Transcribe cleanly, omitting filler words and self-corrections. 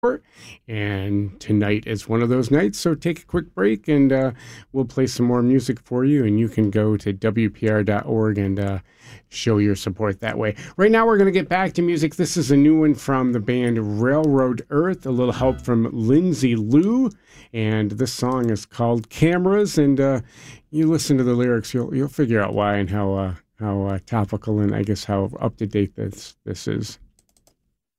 And tonight is one of those nights, so take a quick break and we'll play some more music for you, and you can go to WPR.org and show your support that way. Right now, we're going to get back to music. This is a new one from the band Railroad Earth, a little help from Lindsay Lou, and this song is called Cameras, and you listen to the lyrics, you'll figure out why and how topical and I guess how up to date this is.